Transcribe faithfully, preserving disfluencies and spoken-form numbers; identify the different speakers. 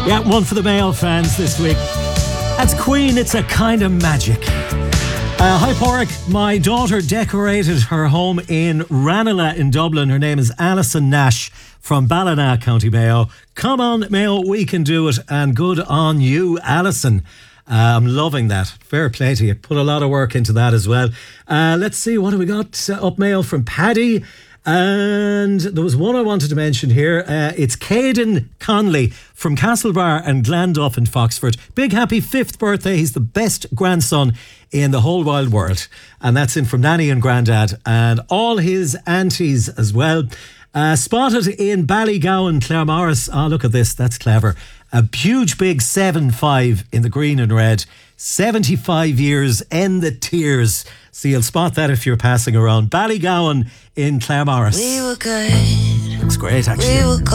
Speaker 1: Yeah, one for the male fans this week. That's Queen, It's a Kind of Magic. Uh, hi, Porrick. My daughter decorated her home in Ranelagh in Dublin. Her name is Alison Nash from Ballina, County Mayo. Come on, Mayo, we can do it. And good on you, Alison. Uh, I'm loving that. Fair play to you. Put a lot of work into that as well. Uh, let's see, what do we got? Uh, up mail from Paddy. And there was one I wanted to mention here. Uh, it's Caden Conley from Castlebar and Glanduff in Foxford. Big happy fifth birthday. He's the best grandson in the whole wide world. And that's in from Nanny and Grandad and all his aunties as well. Uh, spotted in Ballygowan, Claremorris. Oh, look at this. That's clever. A huge big seven five in the green and red. seventy-five years, end the tears. So you'll spot that if you're passing around. Ballygowan in Claremorris.
Speaker 2: We were good.
Speaker 1: Looks great, actually.
Speaker 2: We were